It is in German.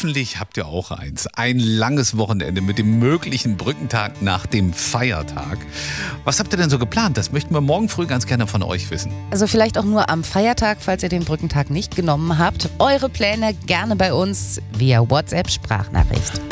Hoffentlich habt ihr auch eins. Ein langes Wochenende mit dem möglichen Brückentag nach dem Feiertag. Was habt ihr denn so geplant? Das möchten wir morgen früh ganz gerne von euch wissen. Also vielleicht auch nur am Feiertag, falls ihr den Brückentag nicht genommen habt. Eure Pläne gerne bei uns via WhatsApp-Sprachnachricht.